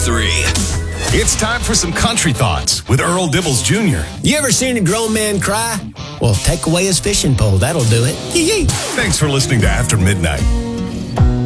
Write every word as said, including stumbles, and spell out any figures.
three. It's time for some country thoughts with Earl Dibbles Junior You ever seen a grown man cry? Well, take away his fishing pole. That'll do it. Thanks for listening to After Midnight.